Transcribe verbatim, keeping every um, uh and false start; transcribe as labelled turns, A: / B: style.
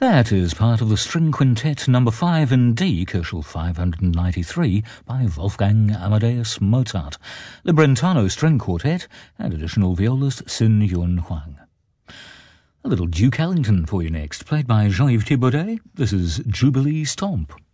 A: That is part of the String Quintet number five in D, Koschel five hundred ninety-three, by Wolfgang Amadeus Mozart, the Brentano String Quartet, and additional violist Sun Yun Huang. A little Duke Ellington for you next, played by Jean-Yves Thibaudet. This is Jubilee Stomp.